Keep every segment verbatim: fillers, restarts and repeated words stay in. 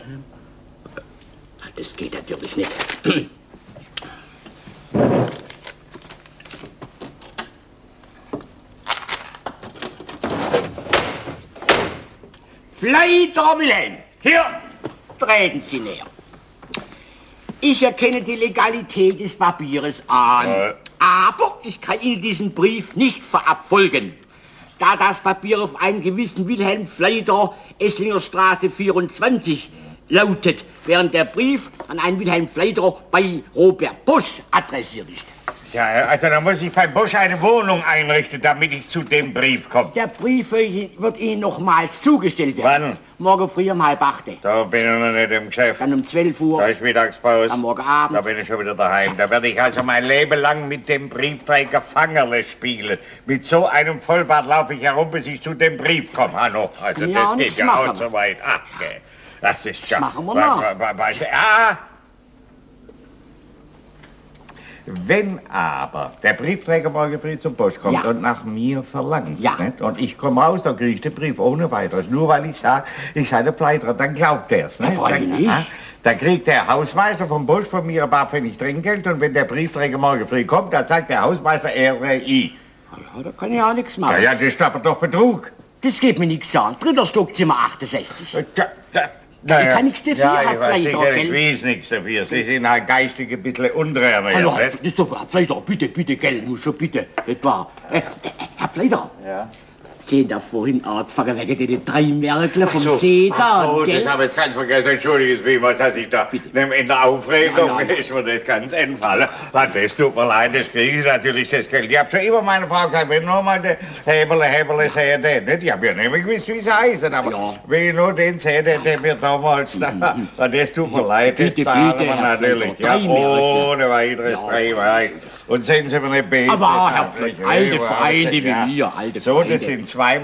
Das geht natürlich nicht. Fleiter Wilhelm, hier, treten Sie näher. Ich erkenne die Legalität des Papieres an, äh. aber ich kann Ihnen diesen Brief nicht verabfolgen, da das Papier auf einen gewissen Wilhelm Fleiter, Esslinger Straße vierundzwanzig, lautet, während der Brief an einen Wilhelm Fleiter bei Robert Bosch adressiert ist. Ja, also da muss ich bei Bosch eine Wohnung einrichten, damit ich zu dem Brief komme. Der Brief wird Ihnen nochmals zugestellt werden. Wann? Morgen früh um halb acht. Da bin ich noch nicht im Geschäft. Dann um zwölf Uhr. Da ist Mittagspause. Am Morgen Abend. Da bin ich schon wieder daheim. Da werde ich also mein Leben lang mit dem Briefträger Fangerle spielen. Mit so einem Vollbart laufe ich herum, bis ich zu dem Brief komme. Hallo, also ja, das geht ja auch so weit. Ach, okay. Das ist schon... Das machen wir noch. Ah! Wenn aber der Briefträger morgen früh zum Post kommt ja. und nach mir verlangt, ja. nicht? Und ich komme raus, dann kriege ich den Brief ohne weiteres. Nur weil ich sage, ich sei der Pleiterer, dann glaubt er es. Ja, dann, dann kriegt der Hausmeister vom Post von mir ein paar Pfennig Trinkgeld und wenn der Briefträger morgen früh kommt, dann sagt der Hausmeister, er sei ich. Ja, da kann ich auch nichts machen. Ja, ja, das ist aber doch Betrug. Das geht mir nichts an. Dritter Stockzimmer achtundsechzig. Da, da. Naja. Ich kann nichts dafür, ja, Herr Fleiter, ich weiß nichts dafür. Sie sind halt geistig ein bisschen unterernährt. Hallo, Herr Fleiter, bitte, bitte, gell, muss schon bitte, nicht wahr? Äh, Herr Fleiter. Ja? sehen da vorhin angefangen wegen den drei Märkler vom so. See da. Oh, das habe ich jetzt ganz vergessen. Entschuldigen Sie, was dass ich da in der Aufregung ja, ja, ja. ist mir das ganz entfallen. Das tut mir leid, das kriege ich natürlich das Geld. Ich habe schon immer meine Frau gesagt, wenn nur mal der Hebele, Hebele sehe, den nicht. Ich habe ja nicht mehr gewusst, wie sie heißen, aber ja. wenn ich nur den sehe, der, der mir damals da, das tut mir leid, das zahlen wir natürlich. Ja, ohne weiteres ja. drei Und sehen Sie mir nicht beten. Aber Herr Pfleger, alte Freunde wie ja. mir, alte so, Freunde. Das sind zwei...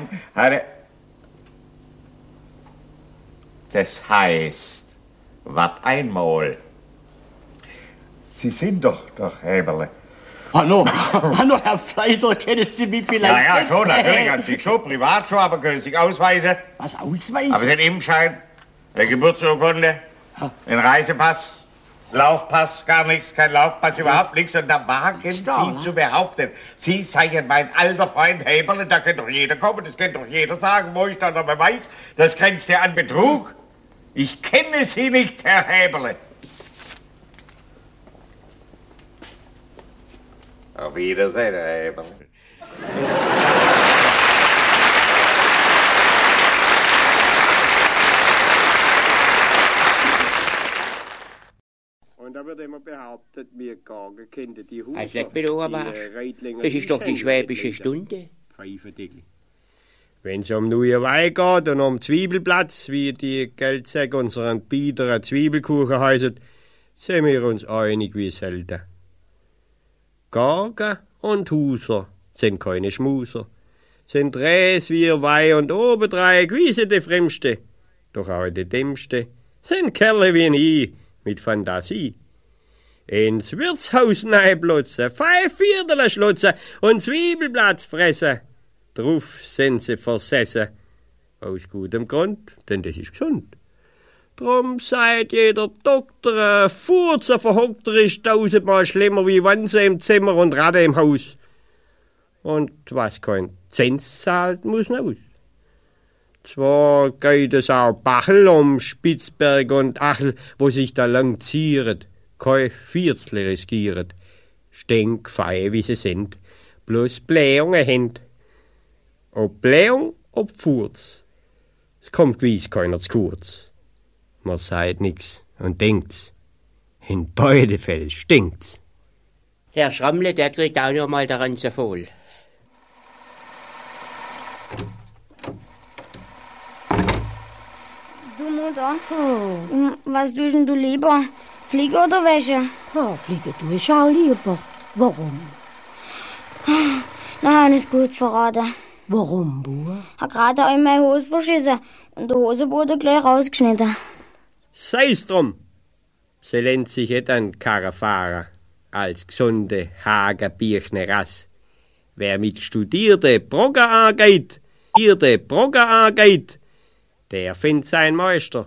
Das heißt, wat einmal. Sie sind doch, doch Heberle. Hallo, hallo, Herr Fleiter, kennen Sie mich vielleicht? Ja, ja, schon, natürlich, an sich schon, privat schon, aber können Sie sich ausweisen? Was, ausweisen? Aber den Impfschein, der Geburtsurkunde, den Reisepass, Laufpass, gar nichts, kein Laufpass, überhaupt nichts. Und da wagen Sie da, zu behaupten, Sie seien mein alter Freund Heberle, da kann doch jeder kommen, das kann doch jeder sagen, wo ich da noch Beweis, das grenzt ja an Betrug. Ich kenne Sie nicht, Herr Heberle. Auf Wiedersehen, Herr Heberle. Und da wird immer behauptet, wir Gagen kennen die Hufer. Also sag mir doch aber, das ist doch die schwäbische Stunde. Wenn es um neue Wein geht und um Zwiebelplatz, wie die Geldsäcke unseren biederen Zwiebelkuchen heißen, sind wir uns einig wie selten. Gagen und Huser sind keine Schmuser, sind Räs wie Weih und obendrein gewiese die Fremste, doch auch die Dämmste, sind Kerle wie ich mit Fantasie. Ins Wirtshaus neiblutzen, fünf Viertel schlutzen und Zwiebelplatz fressen. Drauf sind sie versessen. Aus gutem Grund, denn das ist gesund. Drum sagt jeder Doktor, ein Furzer verhockter ist tausendmal schlimmer, wie Wanze im Zimmer und Ratte im Haus. Und was kein Zins zahlt, muss aus. Zwar geht es auch Bachel um Spitzberg und Achel, wo sich da lang zieret, kein Viertel riskieret. Stinkfeie, wie sie sind, bloß Blähungen händ. Ob Blähung, ob Furz, es kommt gewiss keiner zu kurz. Man sagt nix und denkt's. In beide Fällen stinkt's. Herr Schrammle, der kriegt auch noch mal daran zu voll. Du Mutter, oh. was tust denn du lieber? Fliege oder Wäsche? Oh, Fliege tue ich auch lieber. Warum? Na, ist gut verraten. Warum, Bub? Hab gerade auch in meine Hose verschissen und der Hosenboden gleich rausgeschnitten. Sei's drum. Sie nennt sich et an Karrefahrer als gesunde Hagerbirchner Rass. Wer mit studierte Brogger angeht, studierte Brogger angeht, der findet sein Meister